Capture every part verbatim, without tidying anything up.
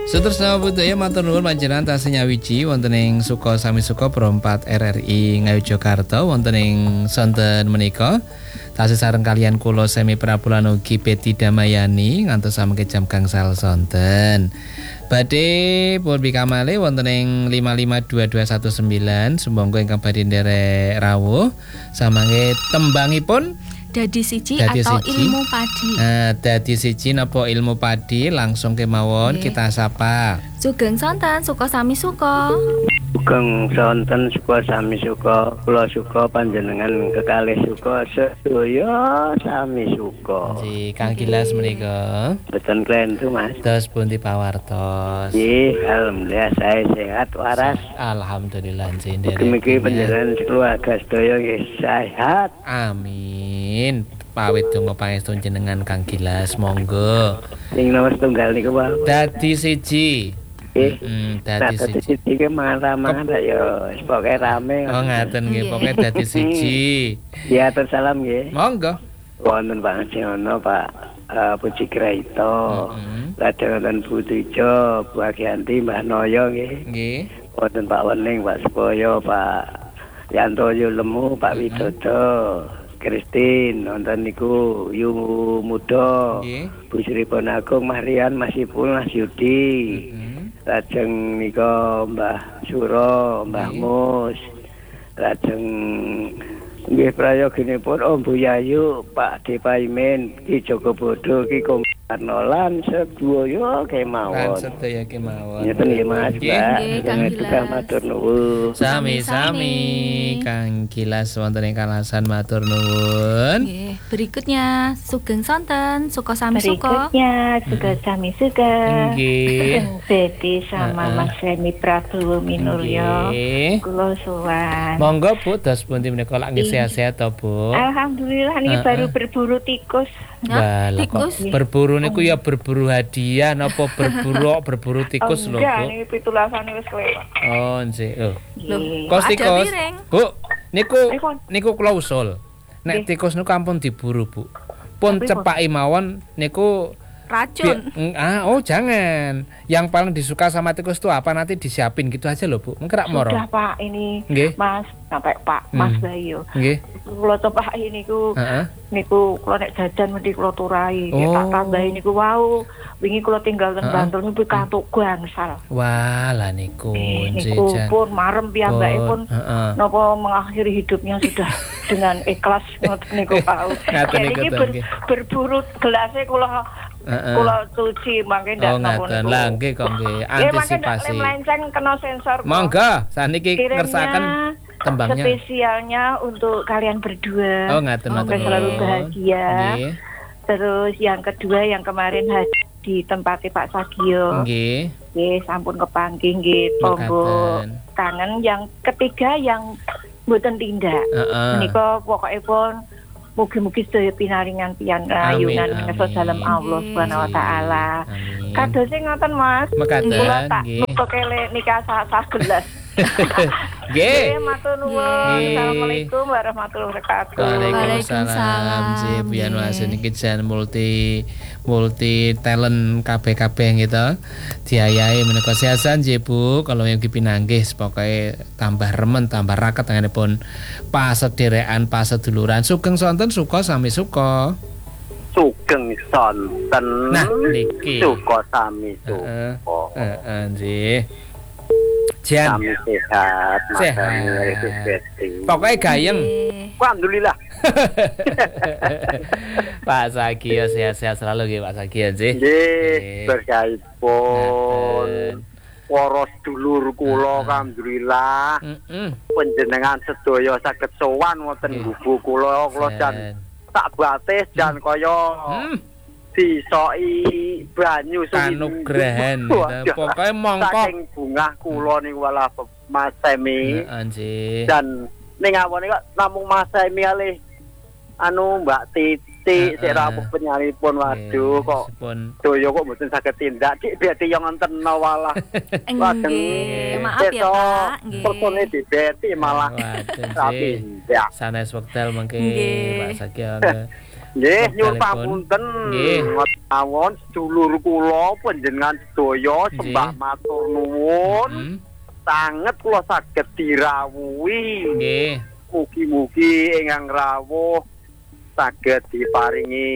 Sutresna budaya matur nuwun panjenengan tasih nyawiji wonten ing Suka Sami Suka Perempat R R I Ngayogyakarta wonten ing sonten menika tasih sareng kalian kula Semi Prabulan ugi Betty Damayani ngantos samangke jam gangsal sonten. Badhe pun bikamale wonten ing lima lima dua dua satu sembilan sumangga ingkang badhe nderek rawuh samangke tembangipun Dadi siji dadi atau siji. ilmu padi. Nah, dadi siji napa ilmu padi langsung kemawon Nggih. kita sapa. Sugeng sonten Suka Sami Suka. Sugeng sonten Suka Sami Suka, kula suka panjenengan kekalih suka sedaya sami suka. Si Kang Gilas menika. Boten klentu Mas. Dos pundi pawartos. Nggih, alhamdulillah saya sehat waras. Alhamdulillah nggih nderek. Mugi panjenengan keluarga sedaya nggih sehat. Amin. Pawit donga pangestu jenengan Kang Gilas monggo. Sing nomor tunggal niku wae. Dadi siji. Nggih. Heeh, Nah, dadi dadi siji. siji ki mangan-mangan ya wis pokoke rame. Oh ngaten nggih, pokoke dadi siji. Ya, atur salam nggih. Monggo. Wonten Pak Siono, Pak uh, Puji Kraito. Heeh. Lajeng wonten Bu Tijo, Bu Agianti, Mbah Noyo nggih. Nggih. Wonten Pak Wening, Pak Supoyo, Pak Yantoyo Lemu, Pak Widodo, Kristin, wonten niku Yu Muda, Nggih. Bu Sri Bonagung, Mas Rian, Mas Ipul, Mas Yudi. Heeh. Lajeng nika Mbah Suro, Mbah Nggih. Mus. Lajeng nggih prayoginipun Om Bu Yayu, Pak Depaimin, Ki Joko Bodo, Ki Komparnolan sedaya Lan kemawon. sedaya kemawon. Ngeten nggih Mas, Nggih. Mbak. Nggih, Kang Dengan juga Gilas. matur nuwun. Sami-sami Kang Gilas wonten ing kalasan matur nuwun. Nggih, berikutnya Sugeng sonten Suka Sami Suka. Berikutnya juga Sami Suka. Nggih. Betty sama Heeh. Mas Remi Prabowo Minulyo. Nggih. Kulo suwan. Monggo Bu, dos pundi menika lak nggih Iya. sehat-sehat to Bu? Alhamdulillah nih Heeh. baru berburu tikus. Ya, Walah kok tikus. berburu niku ya berburu hadiah napa berburu berburu tikus lho Enggak, Bu. nih pitulasane wis kelewat. Oh, nggih. Oh. Loh, Nggih. Kos ada tikus. piring. Bu, niku Pripun? niku kula usul. Nek Nggih. tikus niku ampun diburu, Bu. Pun Tapi, cepaki mawon niku Racun. bi- ah oh jangan. Yang paling disuka sama tikus itu apa nanti disiapin gitu aja loh, Bu. Mengkerak moro. Sudah Pak ini Nggih. Mas sampai Pak Hmm. Mas Bayu. Nggih. Kulo tepaki niku Heeh. niku kulo nek jajan mesti kulo turai. Oh. Tak tambahi niku wau. Wingi kulo tinggal ten Heeh. Bantul niku kantuk gangsal. Wah, lah niku Eh, nggih, niku Jan. pun marem piyambake Pun, pun heeh. napa mengakhiri hidupnya sudah dengan ikhlas ngoten niku Pak. Ngaten Jadi niku iki to, ber, nggih. berburu gelasnya kula Heeh. kula cuci mangke ndak Oh, ngaten. Lah nggih kok nggih antisipasi. Lem lenceng kena sensor. kok. Monggo, saniki Kirimnya ngersaken tembangnya. spesialnya untuk kalian berdua. Oh, ngaten Oh, matur Semoga selalu nuwun. bahagia. Nggih. Terus yang kedua yang kemarin hadir di tempatnya Pak Sagio. Nggih. Nggih, sampun kepanggih nggih tonggo Mekaten. kangen. Yang ketiga yang mboten tindak. Heeh. Menika pokokipun mugi-mugi sedaya pinaringan pian rayunan Amin, menika amin. dalem Allah Subhanahu wa taala. Amin. Kadose ngoten Mas. Mekaten, Kula tak nggih. nutuk elek nikah sa sa gelas. Nggih. Nggih, matur nuwun. Nggih. Assalamualaikum warahmatullahi wabarakatuh. Waalaikumsalam. Waalaikumsalam. Ji Bian Nggih. Wasin iki jan multi multi talent kabeh-kabeh gitu. Diayahi menika sehasan Ji Bu, kalau yang dipinanggih pokoke tambah remen, tambah raket tanganipun pasederekan, paseduluran. Sugeng sonten Suka Sami Suka. Sugeng sonten. Nah, niki. Suka sami Heeh. suka. Heeh, nggih. Jan, Sami sehat, Sehat. makanya itu Betty. pokoknya gayeng. Nggih. Alhamdulillah. Pak Sagio sehat-sehat selalu nggih Pak Sagio nggih. Nggih, Nggih. berkait pun Ngaten. para dulur kula Heeh. alhamdulillah Heeh. panjenengan sedaya saged sowan wonten Nggih. gubuk kula kula jan tak batis jan kaya Hmm. disoki banyu Kanugrahan. Waduh, Pokoknya mongko. saking bungah kula niku wala Mas Semi Heeh, nggih. dan ning awone kok namung Mas Semi kalih anu Mbak Titi Heeh. sik rawuh penyalipun waduh Nggih, kok meskipun doyo kok mboten saged tindak dik beti yang enten walah Nggih, maaf ya Pak. Nggih. persone dibeti malah Waduh, ra nggih. tindak Sanes wekdal mengke Nggih. Pak Sagio. Nggih, nyuwun Wektalipun. pamunten. Nggih. Mawon sedulur kula panjenengan sedaya sembah Nggih. matur nuwun. Mm. Sanget kula saged dirawuhi. Nggih. Mugi-mugi ingkang rawuh saged diparingi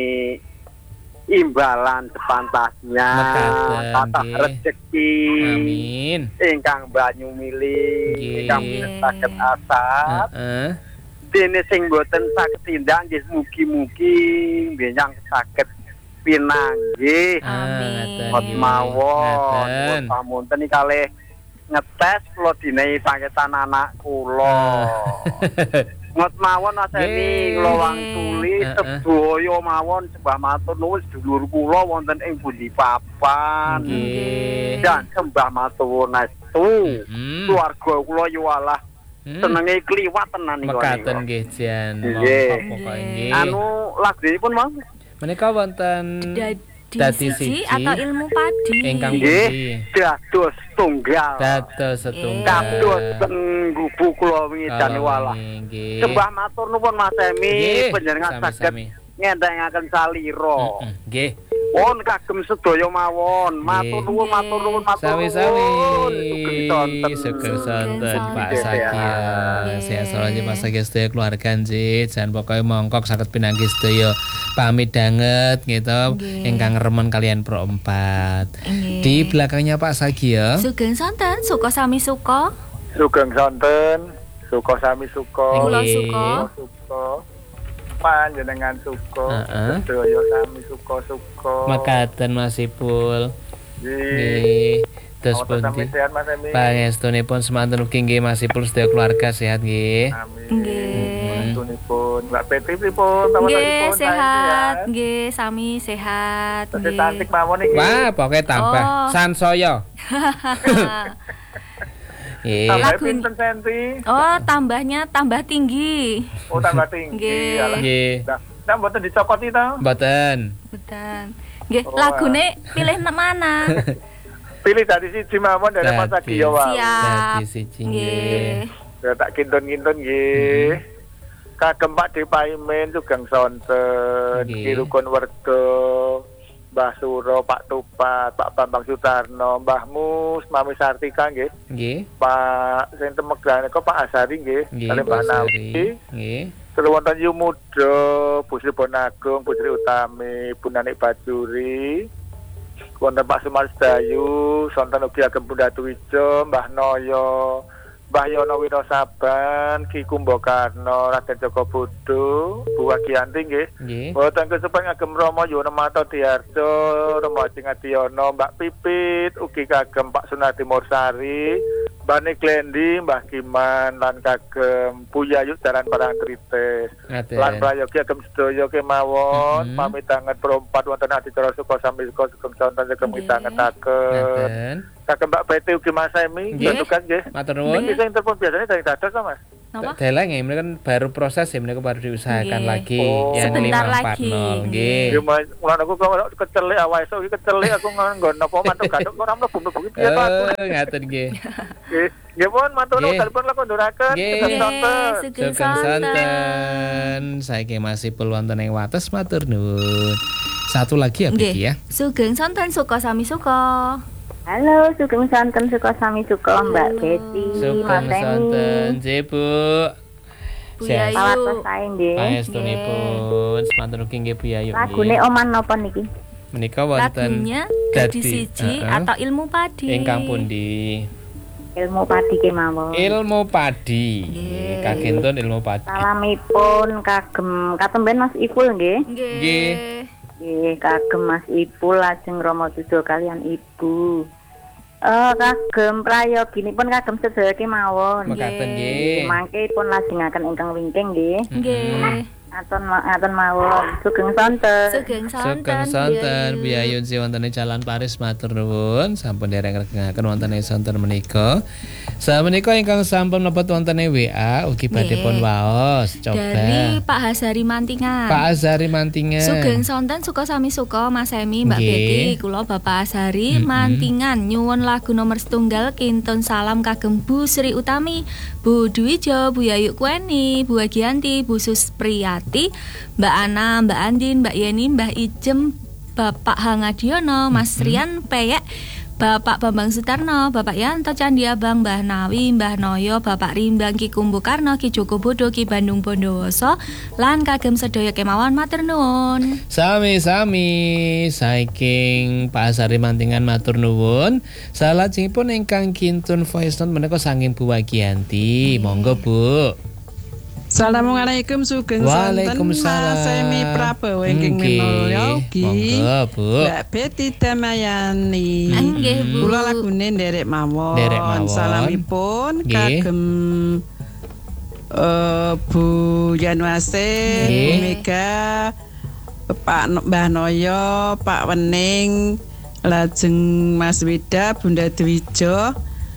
imbalan sepantasnya, Mekaten, kathah nggih. rezeki. Amin. Ingkang banyu milih, Nggih. ingkang saged asat. Heeh. Dene sing boten saged tindak nggih mugi-mugi ngenyang saged pinanggih. Amin. Hot mawon. Ngaten. Pamunten iki kalih ngetes kula dinehi paketan anak kula. Ngot mawon Mas Emi Nggih. kula wangsuli Heeh. sedaya mawon sembah matur nuwun sedulur kula wonten ing pundi papan. Nggih. Dan sembah matur nastu. Mm. Keluarga kula yo alah Mm. senenge kliwat tenan niku. Mekaten nggih Jan. Nggih. Monggo pokoke nggih. Anu lagunipun Mas. Menika wonten Dadi Dadi siji siji. atau ilmu padi. ingkang Nggih. pundi? Dados tunggal. Dados setunggal. Dados ten gubu kula wingi jane walah. Nggih. Sembah matur nuwun Mas Emi Nggih, panjenengan saged sami-sami. ngentengaken salira. Heeh, Nggih. Pun kagem sedaya mawon. Matur Nggih. nuwun, matur nuwun, matur nuwun. Sami-sami. Sugeng sonten. Sugeng sonten Sugeng Pak sonten. Sagya. Nggih. Sehat selalu Pak Sagya sedaya keluarga nggih. Jan pokoke mongkok saged pinanggih sedaya pamit danget gitu. Nggih. Ingkang remen kalian Pro empat. Nggih. Di belakangnya Pak Sagya. Sugeng sonten, suka sami suka. Sugeng sonten, suka sami suka. Kula Nggih. suka. Suka. Panjenengan suka. Heeh. Sedaya sami suka-suka. Mekaten Mas Ipul. Nggih. Nggih. Terus Awak sami pundi? sehat Mas Emi. Pangestunipun semanten ugi nggih Mas Ipul sedaya keluarga sehat nggih. Amin. Nggih. Tunipun Mbak Peti pripun? Nggih, sehat. Nggih, sami sehat. Terus cantik mawon iki. Wah, pokoknya tambah Oh. sansaya. Nggih. Tambah Lagu- pinten senti? Oh, tambahnya tambah tinggi. Oh, tambah tinggi. Nggih. Alah. Nggih. Nah, nah mboten dicokoti to? Mboten. Betul. Nggih, Oh, lagune pilih na- mana? Pilih dari siji mawon dari Mas Dadi. Sagya wae. Siap. Dadi siji nggih. Nggih. Ya tak kintun-kintun nggih. Kagem Pak Depaimen Sugeng sonten, Nggih. Kirukun Werdo, Mbah Suro, Pak Tupat, Pak Bambang Sutarno, Mbah Mus, Mami Sartika nggih. Nggih. Pak sing temegrane kok Pak Asari nggih. Nggih. Kali Mbah Pak Nawi. Sari. Nggih. Terus wonten Yu Muda, Bu Sri Bonagung, Bu Sri Utami, Bu Nanik Bajuri. Wonten Pak Sumar Sedayu, sonten ugi agem Bunda Tuwijo, Mbah Noyo, Mbah Yono Winosaban, Ki Kumbakarna, Raden Joko Budo, Bu Wagiyanti nggih. Nggih. Wonten kesupen agem Rama Yono Mato Diarjo, Rama Ajeng Adiono, Mbak Pipit, ugi kagem Pak Sunardi Mursari, Mbak Niklendi, Mbah Kiman, lan kagem Bu Yayu Daran Parangtritis. Ngaten. Lan prayogi agem sedaya kemawon, Mhm. pamit tangan perempat wonten adicara suka sami suka sugeng sonten sugeng Nggih. mitangetaken. Ngaten. Kagem Mbak Peti ugi Mas Emi, Nggih. bentukan nggih. Matur nuwun. Niki sing telepon biasanya dari dados to, Mas? Napa? Deleng ya, ini kan baru proses ya, ini baru diusahakan Nggih. lagi Oh. yang Sebentar lima empat lagi. nol. Nggih. Ya Mas, mulane aku kok kecelik awake esuk iki kecelik aku nggon napa mantuk gaduk ora mlebu-mlebu iki piye to aku. Eh, ngaten nggih. Nggih. Nggih pun matur nuwun Nggih. telepon lah konduraken. Nggih. Sugeng sonten. Sugeng Sugeng sonten. sonten. Saiki masih wonten ing wates matur nuwun. Satu lagi ya Biki ya. Sugeng sonten suka sami suka. Halo, Sugeng sonten suka sami suka Mbak Halo. Betty, Sugeng Mas sonten, Emi. nggih Bu. Bu Sehat. Yayu. Salat selesai nggih. Pangestunipun semanten ugi nggih Bu Yayu. Lagune oman napa niki? Menika wonten Lagunya Dadi Dadi, Siji heeh. atau Ilmu Padi. ingkang pundi? Ilmu padi kemawon. Ilmu padi. Nggih. Kakintun ilmu padi. Salamipun kagem katemben Mas Ipul nggih. Nggih. Nggih. Nggih, kagem Mas Ipul lajeng Rama Tujo kalian Ibu. Eh kagem prayoginipun kagem sedaya kemawon. Mekaten Nggih. nggih. Mangke pun lajengaken ingkang wingking nggih. Nggih. Aton ma- aton mawon. Sugeng sonten. Sugeng sonten. Sugeng sonten Bu Yayu si wonten ing Jalan Paris matur nuwun sampun dereng regengaken wonten ing sonten menika. Sameneika ingkang sampun mlebet wonten ing W A ugi badhe pun waos coba. Dari Pak Hasari Mantingan. Pak Azari Mantingan. Sugeng sonten suka sami suka Mas Emi, Mbak Nggih. Betty, kula Bapak Asari Mm-mm. Mantingan nyuwun lagu nomor setunggal kintun salam kagem Bu Sri Utami, Bu Dwijo, Bu Yayu Kweni, Bu Agianti, Bu Suspriyati, Suryati, Mbak Ana, Mbak Andin, Mbak Yeni, Mbak Ijem, Bapak Hangadiono, Mas Rian Peyek, Bapak Bambang Sutarno, Bapak Yanto Candi Abang, Mbah Nawi, Mbah Noyo, Bapak Rimbang, Ki Kumbu Karno, Ki Joko Bodo, Ki Bandung Bondowoso, lan kagem sedaya kemawon matur nuwun. Sami-sami saking Pak Asari Mantingan matur nuwun. Salajengipun ingkang kintun voice note menika saking Bu Wagianti. Monggo Bu. Assalamualaikum sugeng sonten Waalaikumsalam. Mas Semi Prabowo ingkang Nggih. minulya ugi Monggo Bu. Mbak Betty Damayani. Nggih, Bu. Kula lagune nderek mawon. Nderek mawon. Salamipun Nggih. kagem eh, Bu Yanwase, Nggih. Bu Mega, Pak No- Mbah Noyo, Pak Wening, lajeng Mas Wida, Bunda Dwijo.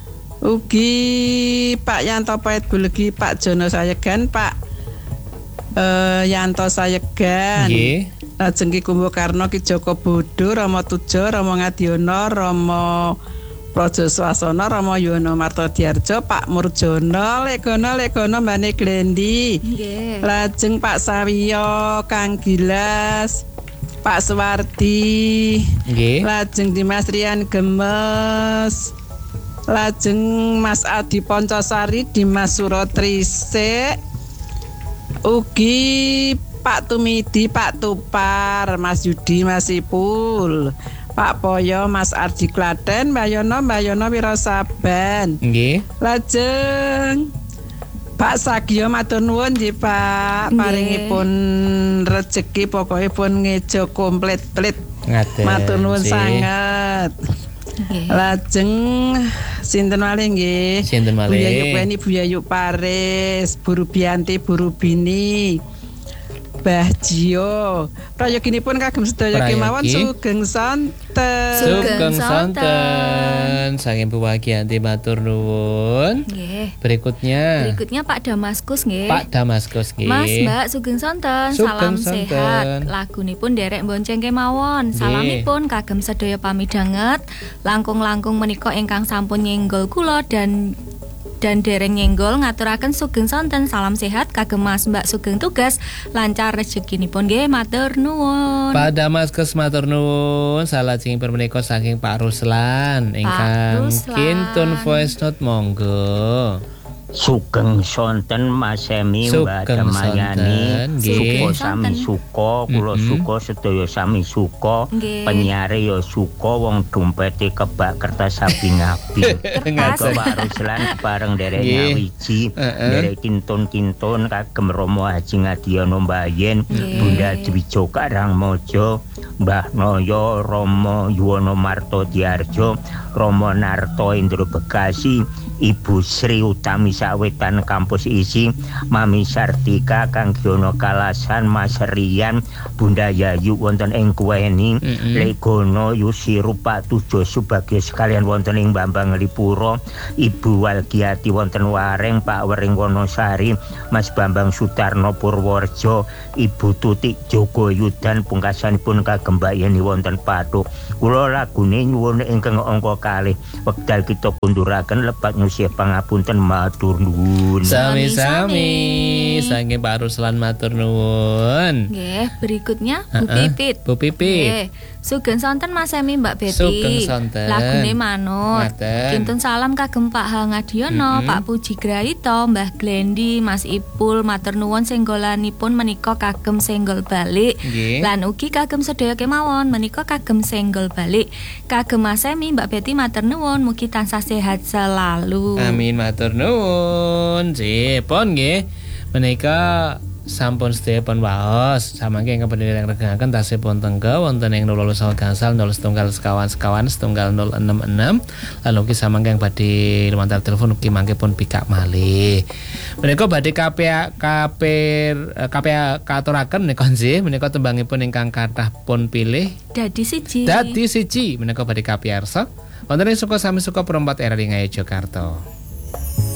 Ugi Pak Yanto Pait Bulegi, Pak Jono Sayegan, Pak eh, Yanto Sayegan. Nggih. Lajeng Ki Kumbu Karno, Ki Joko Bodo, Rama Tujo, Rama Ngadiono, Rama Praja Swasana, Rama Yono Marto Diarjo, Pak Murjono, Legono Legono Mbane Glendi. Nggih. Lajeng Pak Sawiyo, Kang Gilas, Pak Suwardi. Nggih. Lajeng Dimas Rian Gemes. Lajeng Mas Adi Poncosari, Dimas Surotrisik, ugi Pak Tumidi, Pak Tupar, Mas Yudi, Mas Ipul, Pak Poyo, Mas Ardi Klaten, Mbak Yono, Mbak Yono Wirasaban. Nggih. Lajeng Pak Sagio matur nuwun nggih Pak, Nggih. paringipun rejeki pokoke pun ngejo komplit-plit. Ngaten. Matur nuwun sih. sanget. Nggih. Lajeng sinten malih nggih? Sinten malih? Buya Yupeni, Buya Yuk Paris, Bu Rubianti, Bu Rubini, Mbah Jio. Prayoginipun kagem sedaya Prayogi. kemawon sugeng sonten. Sugeng Sugeng sonten saking Bu Wagianti matur nuwun. Nggih. Berikutnya Berikutnya Pak Damaskus nggih. Pak Damaskus nggih. Mas Mbak Sugeng Sonten, Sugeng salam sonten. sehat. Lagunipun derek bonceng kemawon. Nggih. Salamipun kagem sedaya pamidanget. Langkung-langkung menika ingkang sampun nyenggol kula dan dan dereng nyenggol ngaturaken sugeng sonten. Salam sehat kagem Mas Mbak Sugeng tugas lancar rezekinipun nggih matur nuwun. Pak Damaskus matur nuwun. Salajengipun menika saking Pak Ruslan ingkang Ruslan. kintun voice note monggo. Sugeng sonten Mas Semi, Mbak Sugeng Damayani, sonten, nggih. suka Sugeng sami sonten. suka, kula Mm-mm. suka sedaya sami suka, Nggih. penyiare ya suka, wong dompete kebak kertas sabi-ngabi. Kertas. Kagem Pak Ruslan bareng derek Nggih. Nyawiji, Heeh. derek kintun-kintun kagem Romo Haji Ngadiono Mbayen, Nggih. Bunda Dwijo Karangmojo, Mbah Noyo, Romo Yuwono Marto Diarjo, Romo Narto Indro Bekasi, Ibu Sri Utami Sawetan Kampus Isi, Mami Sartika, Kang Giono Kalasan, Mas Rian, Bunda Yayu wonten ing Kuweni, Mm-mm. Legono Yusiru Pak Tujo Subagio sekalian wonten ing Bambang Lipuro, Ibu Walgiati wonten Wareng, Pak Wering Wonosari, Mas Bambang Sutarno Purworejo, Ibu Tutik Joko Yudan pungkasanipun kagem Mbak Yeni wonten Patuk. Kula lagune nyuwun ingkang angka kalih wekdal kita kunduraken lepat nyuwun pangapunten matur nuwun. Sami-sami saking Pak Ruslan matur nuwun. Nggih, berikutnya Bu Heeh. Pipit. Bu Pipit. Nggih. Sugeng sonten Mas Semi Mbak Betty. Sugeng sonten. Lagune manut. Ngaten. Kintun salam kagem Pak Hangadiono, Mm-mm. Pak Puji Graito, Mbah Glendi, Mas Ipul matur nuwun senggolanipun menika kagem senggol balik. Nggih. Lan ugi kagem sedaya kemawon menika kagem senggol balik. Kagem Mas Semi Mbak Betty matur nuwun mugi tansah sehat selalu. Amin matur nuwun. Sipun nggih. Menika sampun sedaya pun waos samangke ingkang pendherek regangaken tasihipun tengga wonten ing nol loro gangsal nol setunggal sekawan sekawan setunggal nol enam enam lan ugi samangke yang badhe lumantar telepon ugi mangke pun pikak malih. Menika badhe K P A K P K P A katuraken menika nggih menika tembangipun ingkang kathah pun pilih Dadi siji. dadi siji menika badhe K P R S wonten ing suka sami suka perempat R R I Ngayu Jakarta.